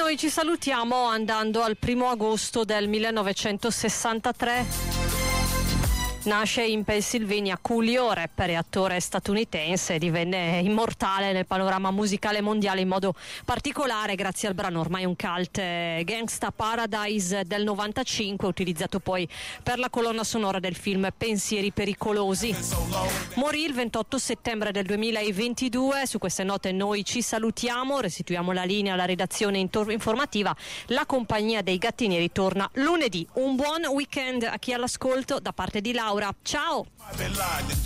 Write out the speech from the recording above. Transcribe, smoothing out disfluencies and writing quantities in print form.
noi ci salutiamo andando al 1° agosto del 1963. Nasce in Pennsylvania Coolio, rapper e attore statunitense, divenne immortale nel panorama musicale mondiale in modo particolare grazie al brano ormai un cult Gangsta Paradise del 95, utilizzato poi per la colonna sonora del film Pensieri pericolosi. Morì il 28 settembre del 2022. Su queste note noi ci salutiamo, restituiamo la linea alla redazione informativa. La compagnia dei Gattini ritorna lunedì. Un buon weekend a chi è all'ascolto da parte di Laura. Ciao!